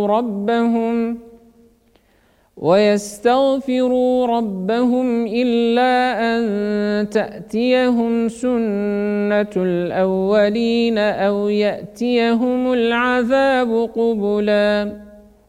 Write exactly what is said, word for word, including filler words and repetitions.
ربهم ويستغفروا ربهم إلا أن تأتيهم سنة الأولين أو يأتيهم العذاب قبلا